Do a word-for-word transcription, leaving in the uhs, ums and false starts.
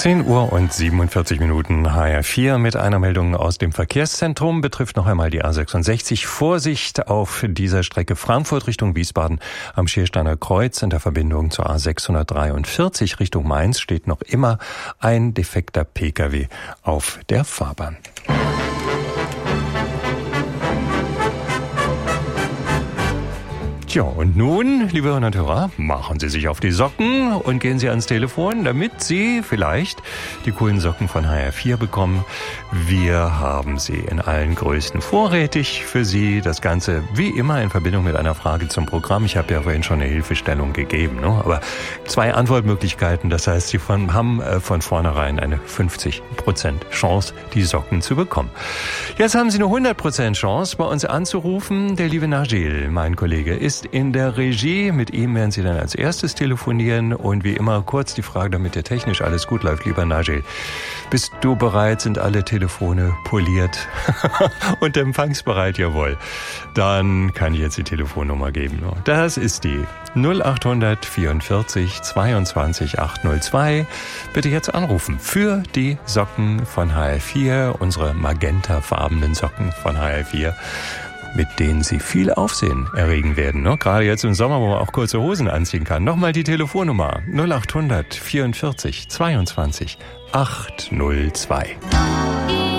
zehn Uhr und siebenundvierzig Minuten H R vier mit einer Meldung aus dem Verkehrszentrum. Betrifft noch einmal die A sechsundsechzig. Vorsicht auf dieser Strecke Frankfurt Richtung Wiesbaden am Schiersteiner Kreuz. In der Verbindung zur A sechshundertdreiundvierzig Richtung Mainz steht noch immer ein defekter Pkw auf der Fahrbahn. Tja, und nun, liebe Hörerinnen und Hörer, machen Sie sich auf die Socken und gehen Sie ans Telefon, damit Sie vielleicht die coolen Socken von H R vier bekommen. Wir haben sie in allen Größen vorrätig für Sie. Das Ganze wie immer in Verbindung mit einer Frage zum Programm. Ich habe ja vorhin schon eine Hilfestellung gegeben, ne? Aber zwei Antwortmöglichkeiten. Das heißt, Sie von, haben äh, von vornherein eine fünfzig Prozent Chance, die Socken zu bekommen. Jetzt haben Sie eine hundert Prozent Chance, bei uns anzurufen. Der liebe Najil, mein Kollege, ist in der Regie. Mit ihm werden Sie dann als erstes telefonieren. Und wie immer kurz die Frage, damit der technisch alles gut läuft. Lieber Najil, bist du bereit? Sind alle Telefone poliert und empfangsbereit? Jawohl. Dann kann ich jetzt die Telefonnummer geben. Das ist die null acht vierundvierzig zweiundzwanzig achthundertzwei. Bitte jetzt anrufen für die Socken von H R vier, unsere magentafarbenen Socken von H R vier, mit denen Sie viel Aufsehen erregen werden. Ne? Gerade jetzt im Sommer, wo man auch kurze Hosen anziehen kann. Nochmal die Telefonnummer null acht vierundvierzig zweiundzwanzig achthundertzwei.